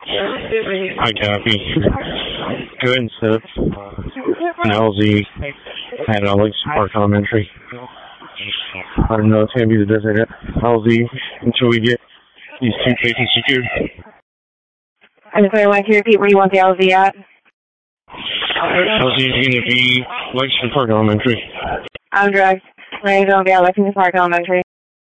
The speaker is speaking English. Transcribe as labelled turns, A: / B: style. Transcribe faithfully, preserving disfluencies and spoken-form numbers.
A: I copy. Go ahead and set an L Z at Alex Park Elementary. I don't know if it's going to be the designated L Z until we get these two cases secured.
B: I'm sorry, why don't you repeat where you want the L Z at?
A: L Z is going to be Lexington Park Elementary.
B: I'm direct. Ready to go at Lexington Park Elementary.